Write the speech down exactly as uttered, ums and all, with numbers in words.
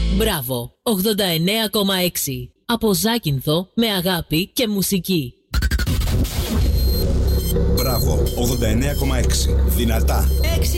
Μπράβο, ογδόντα εννέα κόμμα έξι. Από Ζάκυνθο με αγάπη και μουσική. Μπράβο, ογδόντα εννέα κόμμα έξι. Δυνατά. έξι